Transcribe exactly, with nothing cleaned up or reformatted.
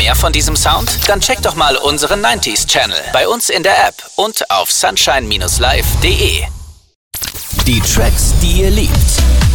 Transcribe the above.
mehr von diesem Sound? Dann checkt doch mal unseren neunziger Channel bei uns in der App und auf sunshine Bindestrich live Punkt de. Die Tracks, die ihr liebt.